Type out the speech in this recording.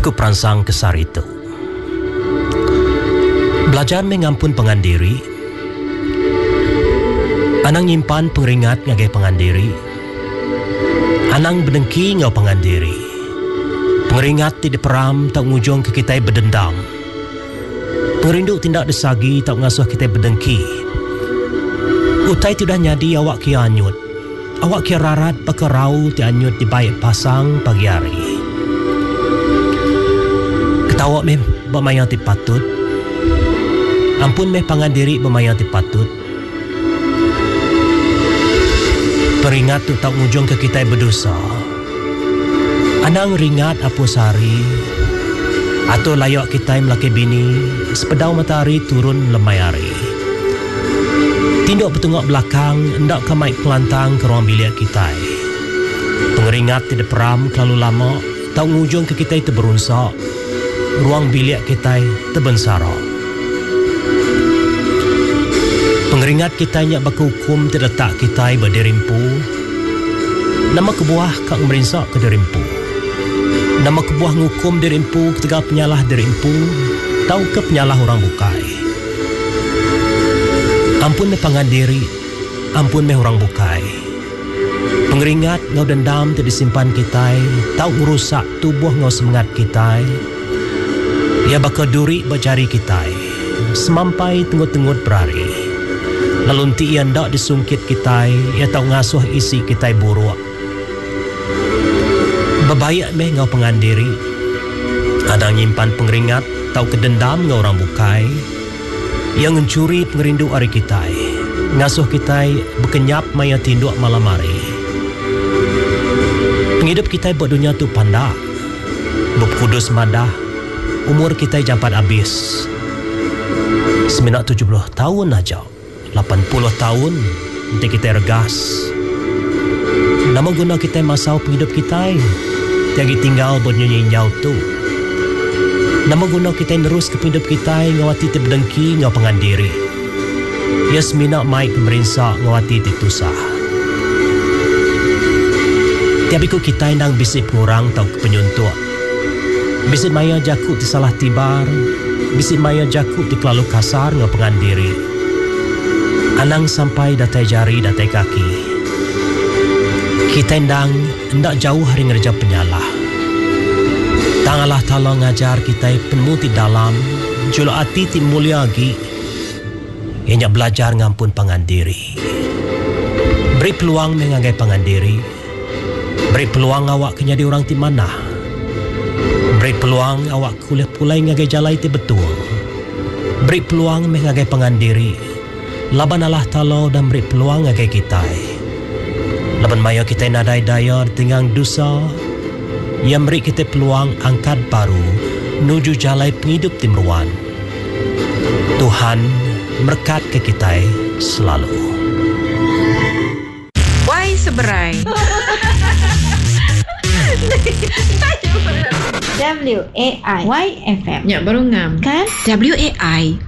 Aku perangsang kesar itu. Belajar mengampun pengandiri. Anang nyimpan pengeringat ngagai pengandiri. Anang berdengki ngau pengandiri. Pengeringat tidak peram tak ngujung ke kita berdendam. Perindu tindak desagi tak ngasuh kita berdengki. Utai tidak nyadi awak kia anyut. Awak kia rarat pakarau ti anyut di baik pasang pagi hari. Ketawa meh bermayang ti patut. Ampun meh pangandiri bermayang ti patut. Peringat tu tak ngujung ke kita berdosa. Anang ringat apa sari. Atau layak kita melaki bini. Sepedau matahari turun lemai hari. Tinduk bertengok belakang, hendak kamai kelantang ke ruang bilik kita. Pengeringat tidak peram terlalu lama. Tak ngujung ke kita itu berunsak. Ruang bilik kita terbensara. Pengeringat kita nyak berhukum terletak kita berderimpu. Nama kebuah kak merinsak ke derimpu. Nama kebuah ngukum derimpu ketika penyalah derimpu. Tahu ke penyalah orang bukai. Ampun me pangandiri. Ampun me orang bukai. Pengeringat ngau dendam tidak disimpan kita. Tahu merusak tubuh ngau semangat kita. Ia bakal duri berjari kita. Semampai tenggut-tenggut berari. Lalu nanti ia hendak disungkit kita. Ia tahu ngasuh isi kita buruk. Bebayak meh ngau pengandiri. Ada nyimpan pengeringat. Tahu kedendam ngau orang bukai. Yang mencuri pengerindu hari kita. Ngasuh kita berkenyap maya tinduk malam hari. Penghidup kita buat dunia tu pandak. Berkudus madah. Umur kita jampat habis. Seminat 70 tahun aja. 80 tahun nanti kita regas. Nama guna kita masau penghidup kita. Tiagi tinggal bernyanyi jauh tu. Nama guna kita nerus ke penghidup kita. Ngawati tibdengki ngau pengandiri. Ya seminat maik merinsak ngawati titusah. Tiap ikut kita nang bisip ngurang tau ke penyuntuk. Bisip maya jakut di salah tibar. Bisip maya jakut di kelalu kasar ngau pengandiri. Anang sampai datai jari datai kaki. Kita ndang hendak jauh hari ngerja penyalah. Tang Allah Ta'ala ngajar kita penuti dalam. Julu hati ti mulia lagi. Ianya belajar ngampun pangandiri. Beri peluang mengagai pangandiri. Beri peluang awak kenyadi orang ti mana. Beri peluang awak kuliah pulai ngagai jalai ti betul. Beri peluang mengagai pangandiri. Laban Allah Ta'ala dan beri peluang ngagai kita. Laban maya kita nadai daya tinggang dosa. Yang beri kita peluang angkat baru. Nuju jalai penghidup timruan. Tuhan berkat ke kita selalu. Why seberai? WAI YFM. Ya baru ngam. Kan? WAI